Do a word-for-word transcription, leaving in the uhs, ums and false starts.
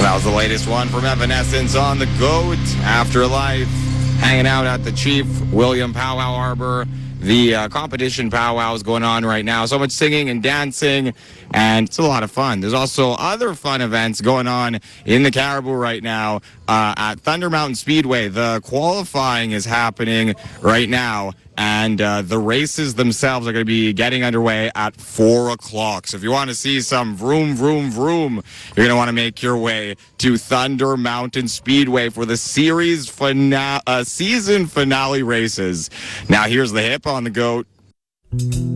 That was the latest one from Evanescence on the GOAT Afterlife. Hanging out at the Chief William Powwow Arbor. The uh, competition powwow is going on right now. So much singing and dancing, and it's a lot of fun. There's also other fun events going on in the Caribou right now uh, at Thunder Mountain Speedway. The qualifying is happening right now, and uh, the races themselves are going to be getting underway at four o'clock. So if you want to see some vroom, vroom, vroom, you're going to want to make your way to Thunder Mountain Speedway for the series fina- uh, season finale races. Now here's the hip on the GOAT.